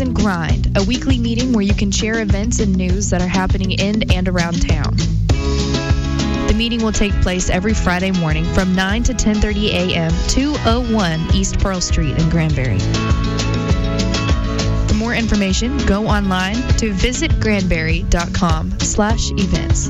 Rise and Grind, a weekly meeting where you can share events and news that are happening in and around town. The meeting will take place every Friday morning from 9 to 10:30 a.m., 201 East Pearl Street in Granbury. For more information, go online to visitgranbury.com/events.